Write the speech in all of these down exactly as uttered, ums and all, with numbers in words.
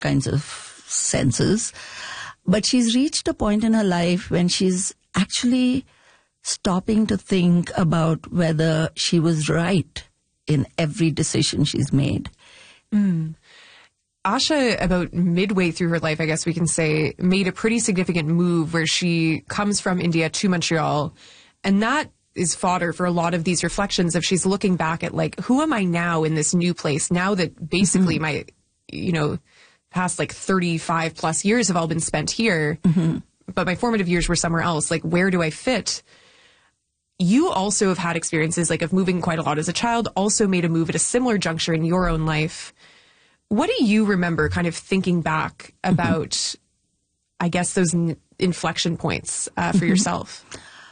kinds of senses. But she's reached a point in her life when she's actually stopping to think about whether she was right in every decision she's made. Mm. Asha, about midway through her life, I guess we can say, made a pretty significant move where she comes from India to Montreal. And that is fodder for a lot of these reflections of she's looking back at, like, who am I now in this new place? Now that basically mm-hmm. my, you know, past like thirty-five plus years have all been spent here, mm-hmm. but my formative years were somewhere else. Like, where do I fit? You also have had experiences like of moving quite a lot as a child, also made a move at a similar juncture in your own life. What do you remember kind of thinking back about, mm-hmm. I guess, those n- inflection points uh, for mm-hmm. yourself?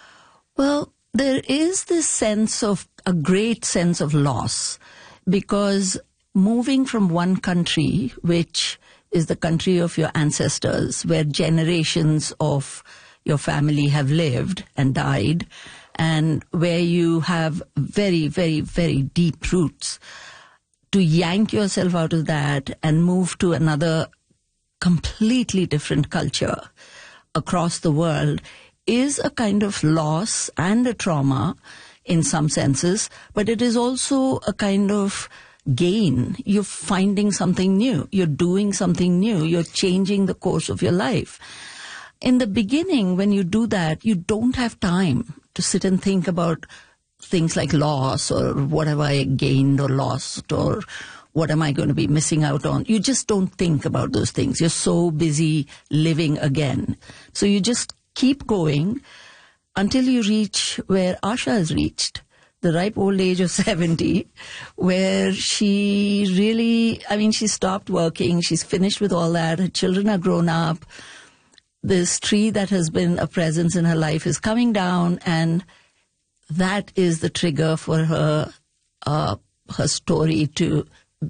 Well, there is this sense of, a great sense of loss, because moving from one country, which is the country of your ancestors, where generations of your family have lived and died, and where you have very, very, very deep roots, to yank yourself out of that and move to another completely different culture across the world is a kind of loss and a trauma in some senses, but it is also a kind of gain. You're finding something new. You're doing something new. You're changing the course of your life. In the beginning, when you do that, you don't have time to sit and think about things like loss or what have I gained or lost or what am I going to be missing out on. You just don't think about those things. You're so busy living again. So you just keep going until you reach where Asha has reached, the ripe old age of seventy, where she really, I mean, she stopped working. She's finished with all that. Her children are grown up. This tree that has been a presence in her life is coming down, and that is the trigger for her, uh, her story to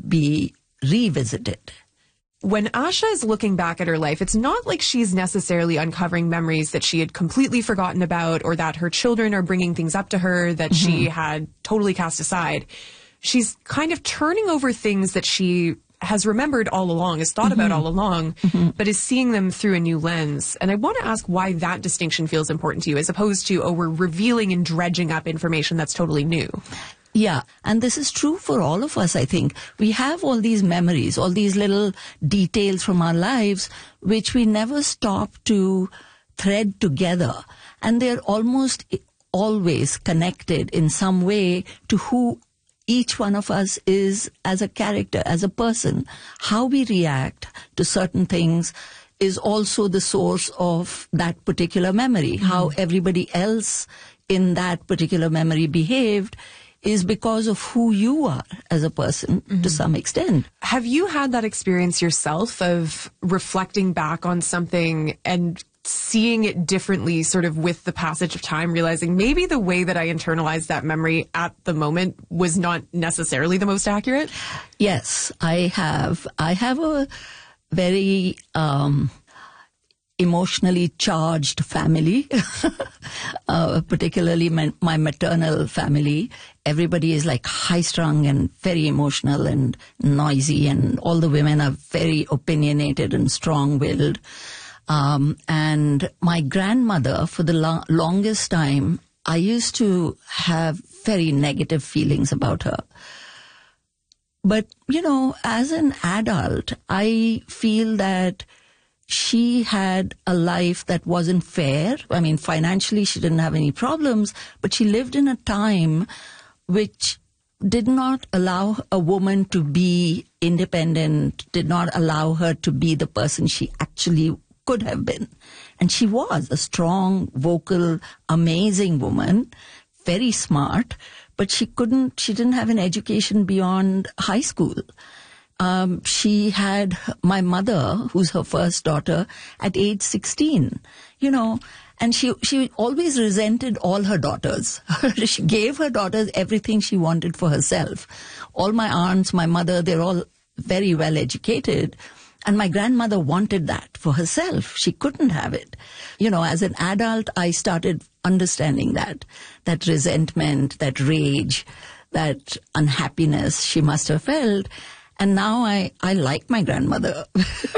be revisited. When Asha is looking back at her life, it's not like she's necessarily uncovering memories that she had completely forgotten about, or that her children are bringing things up to her that mm-hmm. she had totally cast aside. She's kind of turning over things that she has remembered all along, has thought mm-hmm. about all along, mm-hmm. but is seeing them through a new lens. And I want to ask why that distinction feels important to you, as opposed to, oh, we're revealing and dredging up information that's totally new. Yeah, and this is true for all of us, I think. We have all these memories, all these little details from our lives, which we never stop to thread together. And they're almost always connected in some way to who each one of us is as a character, as a person. How we react to certain things is also the source of that particular memory. Mm-hmm. How everybody else in that particular memory behaved is because of who you are as a person mm-hmm. to some extent. Have you had that experience yourself of reflecting back on something and seeing it differently sort of with the passage of time, realizing maybe the way that I internalized that memory at the moment was not necessarily the most accurate? Yes, I have. I have a very um, emotionally charged family, uh, particularly my, my maternal family. Everybody is like high-strung and very emotional and noisy, and all the women are very opinionated and strong-willed. Um, and my grandmother, for the lo- longest time, I used to have very negative feelings about her. But, you know, as an adult, I feel that she had a life that wasn't fair. I mean, financially, she didn't have any problems, but she lived in a time which did not allow a woman to be independent, did not allow her to be the person she actually could have been. And she was a strong, vocal, amazing woman, very smart, but she couldn't, she didn't have an education beyond high school. Um, she had my mother, who's her first daughter, at age sixteen, you know, and she, she always resented all her daughters. She gave her daughters everything she wanted for herself. All my aunts, my mother, they're all very well educated. And my grandmother wanted that for herself. She couldn't have it. You know, as an adult, I started understanding that, that resentment, that rage, that unhappiness she must have felt. And now I, I like my grandmother.